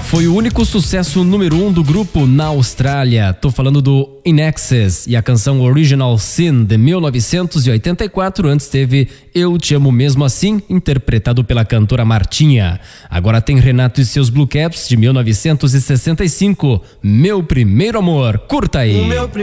Foi o único sucesso número 1 do grupo na Austrália. Tô falando do In Excess e a canção Original Sin de 1984. Antes teve Eu Te Amo Mesmo Assim, interpretado pela cantora Martinha. Agora tem Renato e seus Blue Caps de 1965. Meu Primeiro Amor. Curta aí.